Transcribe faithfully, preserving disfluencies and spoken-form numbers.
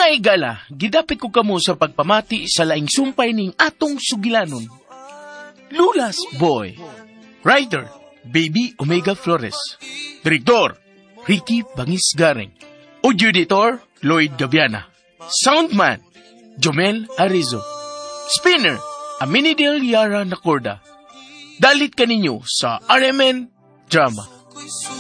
Mga igala, gidapit ko kamo sa pagpamati sa laing sumpay ning atong sugilanon. Lulas Boy. Writer, Baby Omega Flores. Direktor, Ricky Bangis Garing. Audio editor, Lloyd Gaviana. Soundman, Jomel Arizo. Spinner, Aminidel Yara Nacorda. Dalit kaninyo sa R M N Drama.